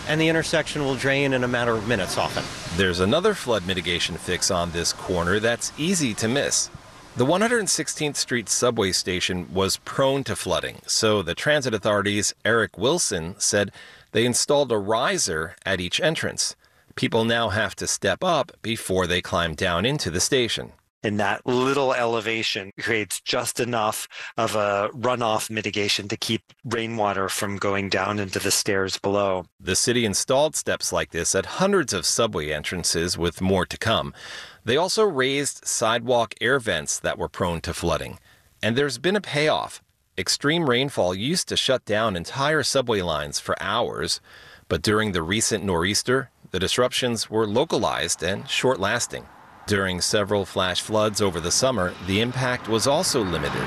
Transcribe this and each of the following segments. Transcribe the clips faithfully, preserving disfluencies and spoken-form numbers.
and the intersection will drain in a matter of minutes often. There's another flood mitigation fix on this corner that's easy to miss. The one hundred sixteenth Street subway station was prone to flooding, so the Transit Authority's Eric Wilson said they installed a riser at each entrance. People now have to step up before they climb down into the station. And that little elevation creates just enough of a runoff mitigation to keep rainwater from going down into the stairs below. The city installed steps like this at hundreds of subway entrances, with more to come. They also raised sidewalk air vents that were prone to flooding. And there's been a payoff. Extreme rainfall used to shut down entire subway lines for hours, but during the recent nor'easter, the disruptions were localized and short-lasting. During several flash floods over the summer, the impact was also limited.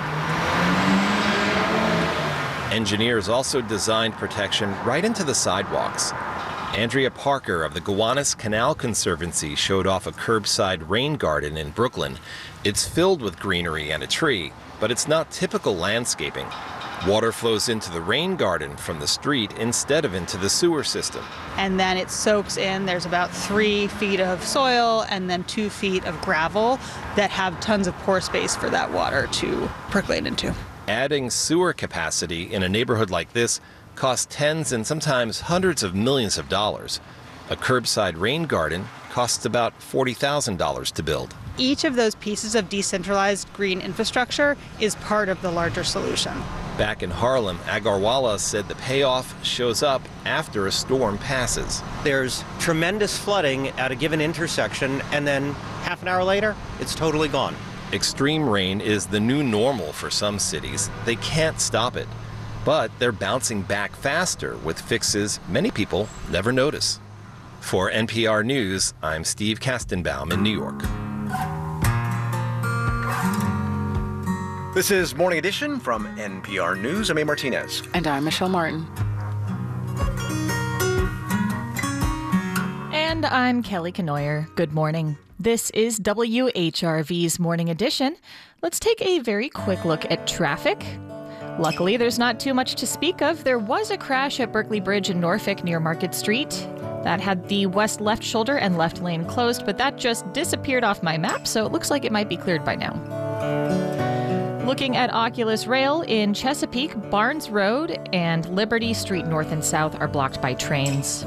Engineers also designed protection right into the sidewalks. Andrea Parker of the Gowanus Canal Conservancy showed off a curbside rain garden in Brooklyn. It's filled with greenery and a tree, but it's not typical landscaping. Water flows into the rain garden from the street instead of into the sewer system. And then it soaks in. There's about three feet of soil and then two feet of gravel that have tons of pore space for that water to percolate into. Adding sewer capacity in a neighborhood like this costs tens and sometimes hundreds of millions of dollars. A curbside rain garden costs about forty thousand dollars to build. Each of those pieces of decentralized green infrastructure is part of the larger solution. Back in Harlem, Agarwala said the payoff shows up after a storm passes. There's tremendous flooding at a given intersection, and then half an hour later, it's totally gone. Extreme rain is the new normal for some cities. They can't stop it, but they're bouncing back faster with fixes many people never notice. For N P R News, I'm Steve Kastenbaum in New York. This is Morning Edition from N P R News. I'm A. Martinez. And I'm Michelle Martin. And I'm Kelly Kenoyer. Good morning. This is W H R V's Morning Edition. Let's take a very quick look at traffic. Luckily, there's not too much to speak of. There was a crash at Berkeley Bridge in Norfolk near Market Street. That had the west left shoulder and left lane closed, but that just disappeared off my map, so it looks like it might be cleared by now. Looking at Oculus Rail in Chesapeake, Barnes Road and Liberty Street North and South are blocked by trains.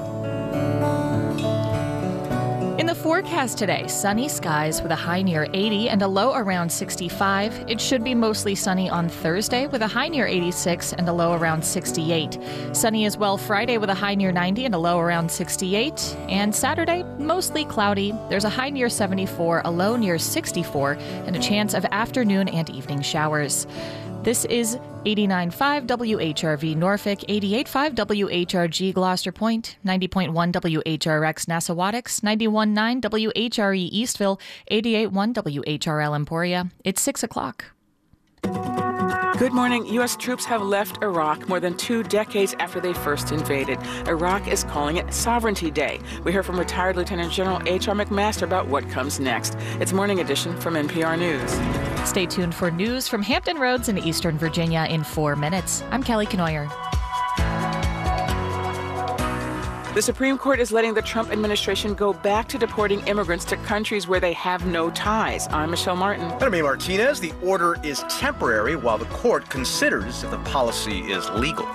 In the forecast today, sunny skies with a high near eighty and a low around sixty-five. It should be mostly sunny on Thursday with a high near eighty-six and a low around sixty-eight. Sunny as well Friday with a high near ninety and a low around sixty-eight. And Saturday, mostly cloudy. There's a high near seventy-four, a low near sixty-four, and a chance of afternoon and evening showers. This is eighty-nine point five W H R V Norfolk, eighty-eight point five W H R G Gloucester Point, ninety point one W H R X Nassawadox, ninety-one point nine W H R E Eastville, eighty-eight point one W H R L Emporia. It's six o'clock. Good morning. U S troops have left Iraq more than two decades after they first invaded. Iraq is calling it Sovereignty Day. We hear from retired Lieutenant General H R McMaster about what comes next. It's Morning Edition from N P R News. Stay tuned for news from Hampton Roads in Eastern Virginia in four minutes. I'm Kelly Kenoyer. The Supreme Court is letting the Trump administration go back to deporting immigrants to countries where they have no ties. I'm Michelle Martin. And I'm A. Martinez. The order is temporary while the court considers if the policy is legal.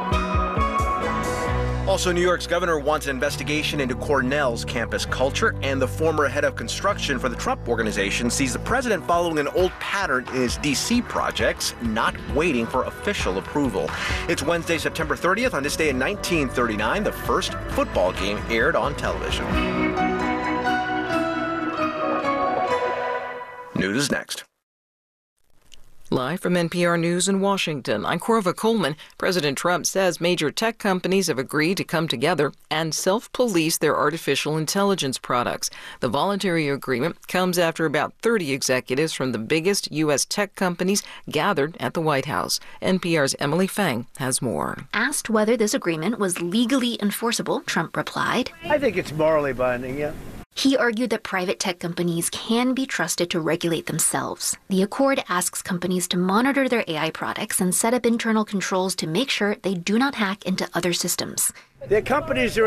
Also, New York's governor wants an investigation into Cornell's campus culture, and the former head of construction for the Trump Organization sees the president following an old pattern in his D C projects, not waiting for official approval. It's Wednesday, September thirtieth. On this day in nineteen thirty-nine, the first football game aired on television. News is next. Live from N P R News in Washington, I'm Corva Coleman. President Trump says major tech companies have agreed to come together and self-police their artificial intelligence products. The voluntary agreement comes after about thirty executives from the biggest U S tech companies gathered at the White House. N P R's Emily Fang has more. Asked whether this agreement was legally enforceable, Trump replied, I think it's morally binding, yeah. He argued that private tech companies can be trusted to regulate themselves. The accord asks companies to monitor their A I products and set up internal controls to make sure they do not hack into other systems. Their companies are